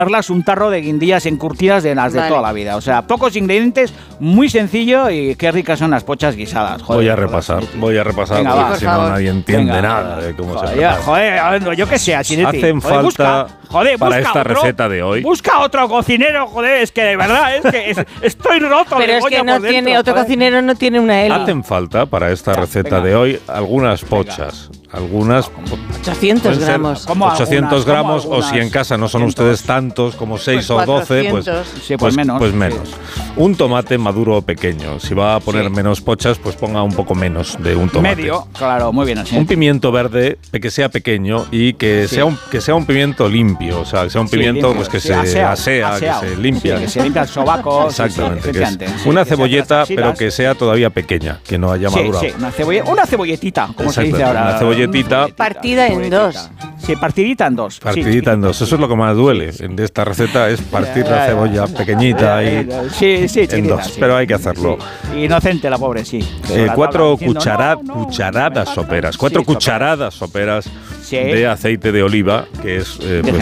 un tarro de guindillas encurtidas de las de toda la vida. O sea, pocos ingredientes, muy sencillo y qué ricas son las pochas guisadas. Joder, voy a repasar venga, porque va, si no nadie entiende nada de cómo se prepara. Joder, yo qué sé, Asinetti. Hacen falta para esta receta de hoy. Busca otro cocinero, joder, es que de verdad, es que estoy roto. Pero es que no tiene, otro cocinero no tiene una L. Hacen falta para esta receta de hoy algunas pochas. Algunas 800 gramos. 800 gramos, o si en casa no son ustedes tantos como 6 o 12, pues menos. Un tomate maduro pequeño. Si va a poner menos pochas, pues ponga un poco menos de un tomate. Medio, claro, muy bien así. Un pimiento verde que sea pequeño y que sea un pimiento limpio, o sea, que sea un pimiento limpio, pues que se asea, que se limpia. Que se limpia el sobaco. Exactamente. Una cebolleta, pero que sea todavía pequeña, que no haya madurado. Sí, una cebolletita, como se dice ahora. Una cebolleta partida en dos. Sí, partidita en dos. Partidita en dos. Eso es lo que más duele de esta receta, es partir la cebolla pequeñita y en dos. Pero hay que hacerlo. Inocente la pobre, sí. 4 cucharadas soperas. 4 cucharadas soperas de aceite de oliva, que es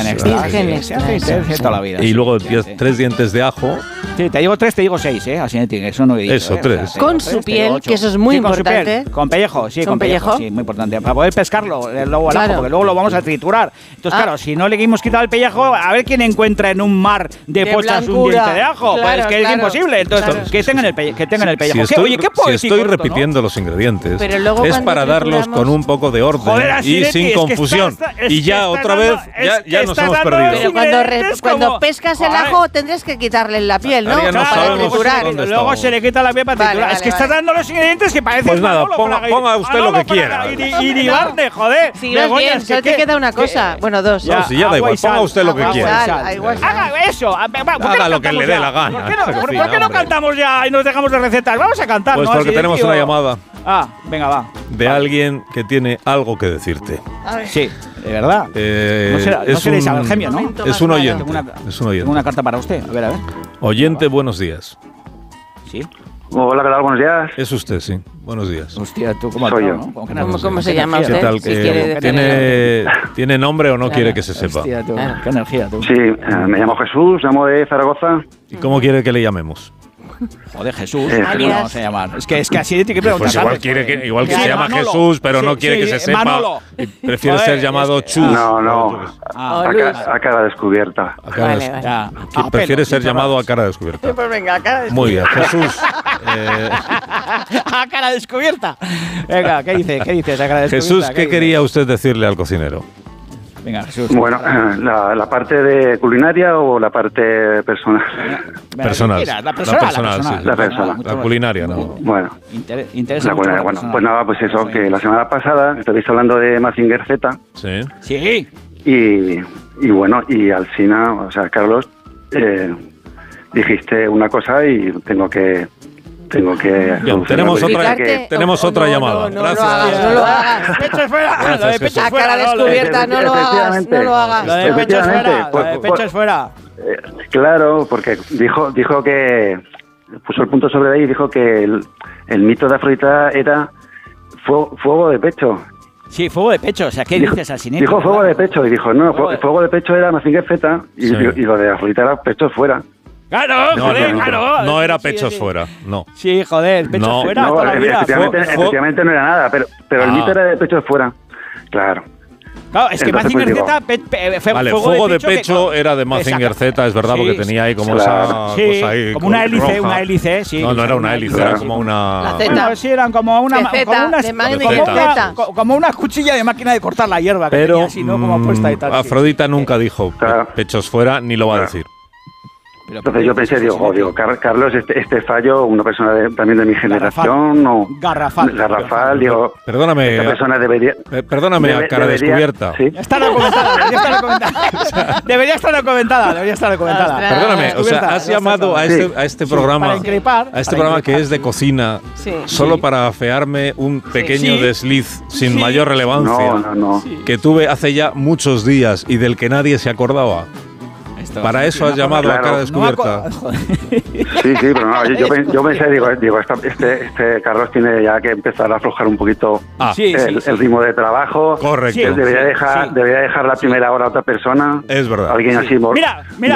toda la vida. Y luego 3 dientes de ajo. Sí, te digo 3, te digo 6, así eso no he dicho. Eso, 3. Con su piel, que eso es muy importante. Con pellejo, sí, con pellejo. Sí, muy importante. Para poder pescarlo, luego el ajo, porque luego lo vamos a triturar. Entonces, claro, si no le hemos quitado el pellejo, a ver quién encuentra en un mar de pochas un diente de ajo. Pues que es imposible. Entonces, que tengan el pellejo. Si estoy repitiendo los ingredientes, es para darlos con un poco de orden y sin confusión. Y ya otra vez, ya nos hemos perdido. Pero cuando pescas el ajo, tendrás que quitarle la piel, ¿no? Para triturar. Luego se le quita la piel para triturar. Es que estás dando los ingredientes que parecen. Pues nada, ponga usted lo que quiera. Y Barney, joder. Si no es bien, solo te queda una cosa. Bueno, dos. No, si ya da igual, ponga usted lo que quiera. Haga eso. Haga lo que le dé la gana. ¿Por qué no cantamos ya y nos dejamos de recetas? Vamos a cantar, pues porque tenemos una llamada. Venga, va. De alguien que tiene algo que decirte. Sí, de verdad. No seréis Algemio, ¿no? Es un oyente. Tengo una carta para usted. A ver. Oyente, buenos días. Sí. Hola, ¿qué tal? Buenos días. Es usted, sí. Buenos días. Hostia, ¿tú cómo soy yo? ¿no? ¿Cómo se llama usted? ¿Qué tal? ¿Tiene nombre o no quiere que se sepa? Hostia, tú. Qué energía, tú. Sí, me llamo Jesús, llamo de Zaragoza. ¿Y cómo quiere que le llamemos? Joder, Jesús, ¿cómo lo vamos a llamar? Es que así tiene que preguntar. Pues igual que se llama Manolo. Jesús, pero no quiere que se sepa. Manolo. Prefiere ser llamado Chus. No. A cara descubierta. Prefiere ser llamado a cara descubierta. Pues venga, a cara descubierta. Muy bien, Jesús. A cara descubierta. Venga, ¿qué dices a cara descubierta? Jesús, ¿qué quería usted decirle al cocinero? Venga, Jesús. Bueno, la parte de culinaria o la parte personal. Personal. La personal. La culinaria, no. Bueno. Interesa mucho. Bueno, pues nada, pues eso, que la semana pasada estabais hablando de Mazinger Z. Sí. Y bueno, y al final, o sea, Carlos, dijiste una cosa y tengo que bien, tenemos otra llamada. Gracias. No lo hagas. Pecho fuera. Lo de pecho a cara descubierta, no lo hagas. No lo hagas. Lo de pecho es fuera. Lo de pecho es fuera. Claro, porque dijo que puso el punto sobre ahí y dijo que el mito de Afrodita era fuego de pecho. Sí, fuego de pecho. O sea, ¿qué dices al cine? Dijo fuego de pecho y dijo, no, fuego de pecho era Mazinger Z y lo de Afrodita era pecho fuera. Claro, claro. No era pechos fuera, no. Sí, joder, pechos fuera toda la vida. Efectivamente no era nada, pero el mito era de pechos fuera. Claro. Claro, es que Mazinger Z vale, fuego de pecho era de Mazinger Z, es verdad, porque tenía ahí como esa cosa ahí. Como una hélice, sí. No era una hélice, era como una. Sí, eran como una cuchilla de máquina de cortar la hierba. Pero así, ¿no? Como puesta y tal. Afrodita nunca dijo pechos fuera, ni lo va a decir. Entonces yo pensé, digo, Carlos, este fallo, una persona también de mi generación, Garrafal, digo, perdóname, esta persona debería a cara descubierta. ¿Sí? Está debería estar documentada. Perdóname, o sea, has llamado a este programa, programa que es de cocina, solo para afearme un pequeño desliz sin mayor relevancia, que tuve hace ya muchos días y del que nadie se acordaba. Para eso has llamado a cara descubierta. Sí, pero no, yo pensé, digo, este Carlos tiene ya que empezar a aflojar un poquito el ritmo de trabajo. Correcto. Debería dejar la primera hora a otra persona. Es verdad. Alguien así Mira,